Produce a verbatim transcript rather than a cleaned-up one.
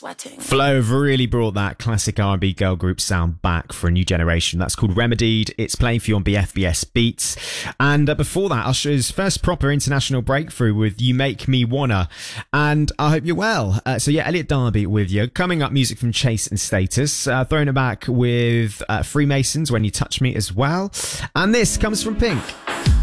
sweating. Flo have really brought that classic R and B girl group sound back for a new generation. That's called Remedied. It's playing for you on B F B S Beats. And uh, before that, Usher's first proper international breakthrough with You Make Me Wanna. And I hope you're well. Uh, so yeah, Elliot Darby with you. Coming up, music from Chase and Status. Uh, throwing it back with uh, Freemasons, When You Touch Me as well. And this comes from Pink.